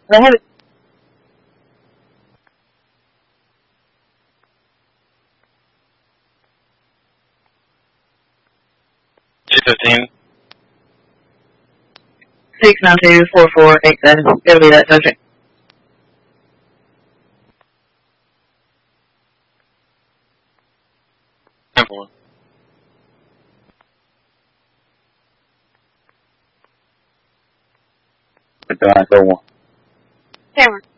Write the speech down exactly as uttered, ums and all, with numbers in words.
I have it. two fifteen. six nine two four four eight seven. It'll be that subject. ten four. Go one. Camera.